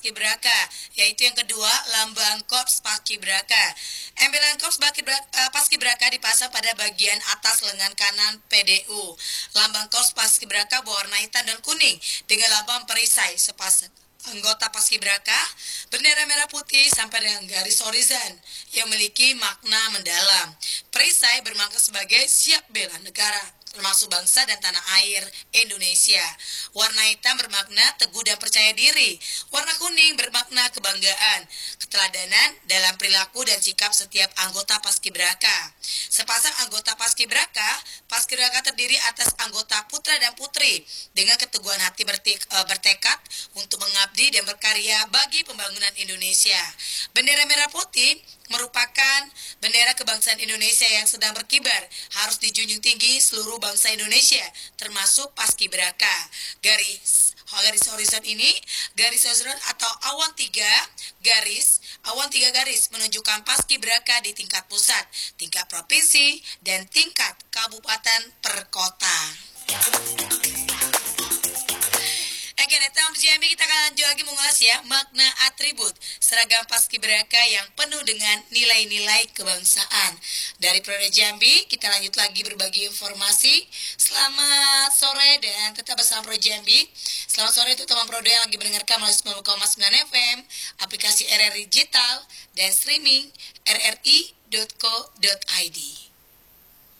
Paskibraka, yaitu yang kedua lambang Korps Paskibraka. Emblem Korps Paskibraka dipasang pada bagian atas lengan kanan PDU. Lambang Korps Paskibraka berwarna hitam dan kuning dengan lambang perisai. Sepasang anggota Paskibraka bendera merah putih sampai dengan garis horizon yang memiliki makna mendalam. Perisai bermakna sebagai siap bela negara, termasuk bangsa dan tanah air Indonesia. Warna hitam bermakna teguh dan percaya diri. Warna kuning bermakna kebanggaan, keteladanan dalam perilaku dan sikap setiap anggota Paskibraka. Sepasang anggota Paskibraka terdiri atas anggota putra dan putri dengan keteguhan hati bertekad untuk mengabdi dan berkarya bagi pembangunan Indonesia. Bendera merah putih merupakan bendera kebangsaan Indonesia yang sedang berkibar, harus dijunjung tinggi seluruh bangsa Indonesia, termasuk Paskibraka. Garis horizon ini, garis horizon atau awan tiga garis menunjukkan Paskibraka di tingkat pusat, tingkat provinsi, dan tingkat kabupaten per kota. Oke, datang Jambi, kita akan lanjut lagi mengulas ya makna atribut seragam Paskibraka yang penuh dengan nilai-nilai kebangsaan. Dari Prode Jambi, kita lanjut lagi berbagi informasi. Selamat sore dan tetap bersama Prode Jambi. Selamat sore untuk teman Prode yang lagi mendengarkan melalui 90,9 FM, aplikasi RRI Digital, dan streaming rri.co.id.